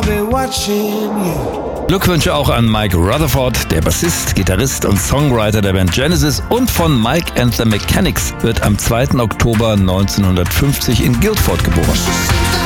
I'll be watching you. Glückwünsche auch an Mike Rutherford, der Bassist, Gitarrist und Songwriter der Band Genesis und von Mike and the Mechanics, wird am 2. Oktober 1950 in Guildford geboren.